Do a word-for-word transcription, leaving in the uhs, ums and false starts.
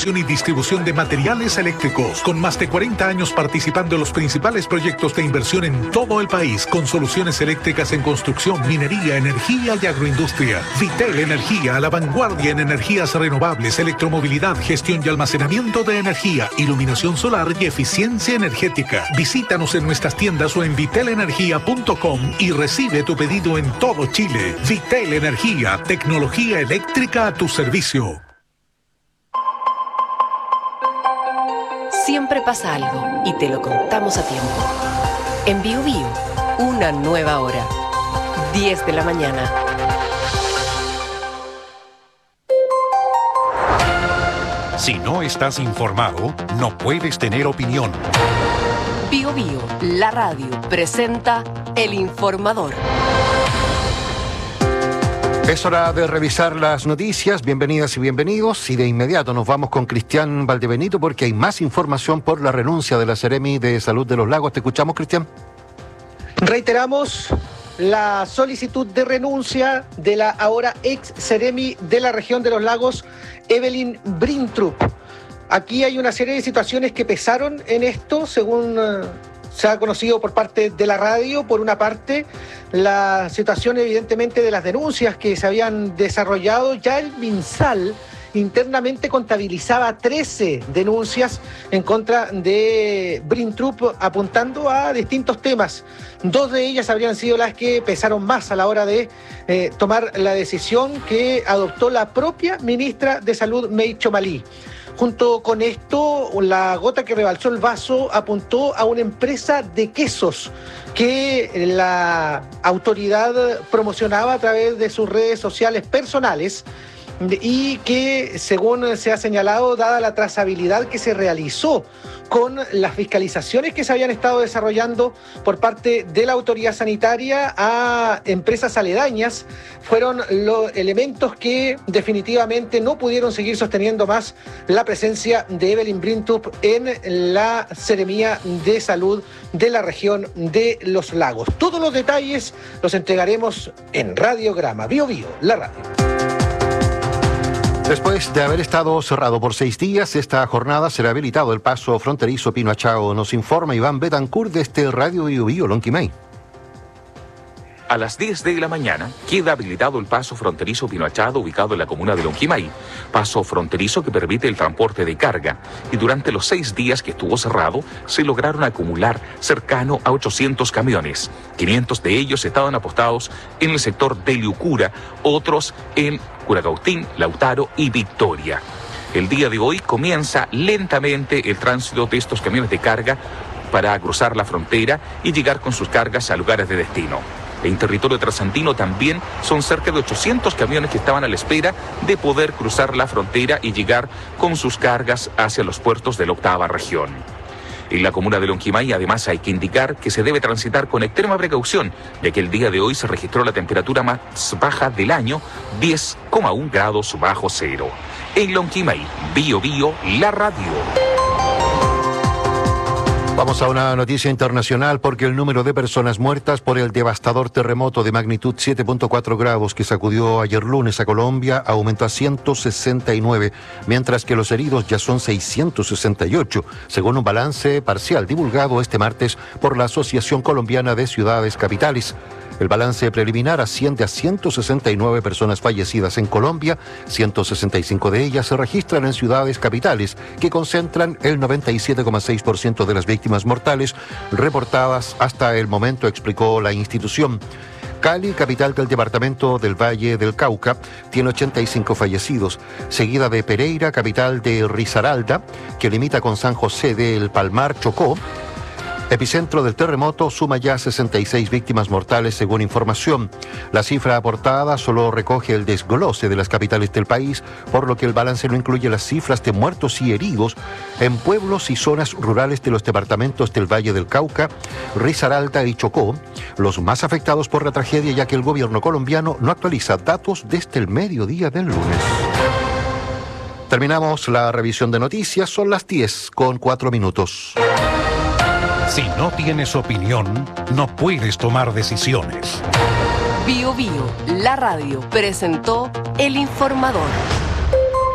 producción y distribución de materiales eléctricos, con más de cuarenta años participando en los principales proyectos de inversión en todo el país, con soluciones eléctricas en construcción, minería, energía y agroindustria. Vitel Energía, a la vanguardia en energías renovables, electromovilidad, gestión y almacenamiento de energía, iluminación solar y eficiencia energética. Visítanos en nuestras tiendas o en vitel energía punto com y recibe tu pedido en todo Chile. Vitel Energía, tecnología eléctrica a tu servicio. Siempre pasa algo y te lo contamos a tiempo. En Bio Bio, una nueva hora. diez de la mañana. Si no estás informado, no puedes tener opinión. Bio Bio, la radio, presenta El Informador. Es hora de revisar las noticias. Bienvenidas y bienvenidos. Y de inmediato nos vamos con Cristian Valdebenito porque hay más información por la renuncia de la Seremi de Salud de los Lagos. ¿Te escuchamos, Cristian? Reiteramos la solicitud de renuncia de la ahora ex Seremi de la región de los Lagos, Evelyn Brintrup. Aquí hay una serie de situaciones que pesaron en esto, según uh, se ha conocido por parte de la radio. Por una parte, la situación evidentemente de las denuncias que se habían desarrollado. Ya el MinSal internamente contabilizaba trece denuncias en contra de Brintrup, apuntando a distintos temas. Dos de ellas habrían sido las que pesaron más a la hora de eh, tomar la decisión que adoptó la propia ministra de Salud, May Chomalí. Junto con esto, la gota que rebalsó el vaso apuntó a una empresa de quesos que la autoridad promocionaba a través de sus redes sociales personales y que, según se ha señalado, dada la trazabilidad que se realizó con las fiscalizaciones que se habían estado desarrollando por parte de la autoridad sanitaria a empresas aledañas, fueron los elementos que definitivamente no pudieron seguir sosteniendo más la presencia de Evelyn Brintrup en la Seremía de Salud de la región de los Lagos. Todos los detalles los entregaremos en Radiograma. Bio Bio, la radio. Después de haber estado cerrado por seis días, esta jornada será habilitado el paso fronterizo Pino Achao. Nos informa Iván Betancourt desde Radio Bio Bio, Lonquimay. A las diez de la mañana queda habilitado el paso fronterizo Pino Achado, ubicado en la comuna de Lonquimay. Paso fronterizo que permite el transporte de carga. Y durante los seis días que estuvo cerrado, se lograron acumular cercano a ochocientos camiones. quinientos de ellos estaban apostados en el sector de Liucura, otros en Curacautín, Lautaro y Victoria. El día de hoy comienza lentamente el tránsito de estos camiones de carga para cruzar la frontera y llegar con sus cargas a lugares de destino. En territorio trasandino también son cerca de ochocientos camiones que estaban a la espera de poder cruzar la frontera y llegar con sus cargas hacia los puertos de la octava región. En la comuna de Lonquimay, además, hay que indicar que se debe transitar con extrema precaución, ya que el día de hoy se registró la temperatura más baja del año, diez coma uno grados bajo cero. En Lonquimay, Bio Bio, la radio. Vamos a una noticia internacional porque el número de personas muertas por el devastador terremoto de magnitud siete punto cuatro grados que sacudió ayer lunes a Colombia aumentó a ciento sesenta y nueve, mientras que los heridos ya son seiscientos sesenta y ocho, según un balance parcial divulgado este martes por la Asociación Colombiana de Ciudades Capitales. El balance preliminar asciende a ciento sesenta y nueve personas fallecidas en Colombia, ciento sesenta y cinco de ellas se registran en ciudades capitales, que concentran el noventa y siete coma seis por ciento de las víctimas mortales reportadas hasta el momento, explicó la institución. Cali, capital del departamento del Valle del Cauca, tiene ochenta y cinco fallecidos, seguida de Pereira, capital de Risaralda, que limita con San José del Palmar, Chocó. Epicentro del terremoto suma ya sesenta y seis víctimas mortales según información. La cifra aportada solo recoge el desglose de las capitales del país, por lo que el balance no incluye las cifras de muertos y heridos en pueblos y zonas rurales de los departamentos del Valle del Cauca, Risaralda y Chocó, los más afectados por la tragedia, ya que el gobierno colombiano no actualiza datos desde el mediodía del lunes. Terminamos la revisión de noticias, son las diez con cuatro minutos. Si no tienes opinión, no puedes tomar decisiones. Bio Bio, la radio, presentó El Informador.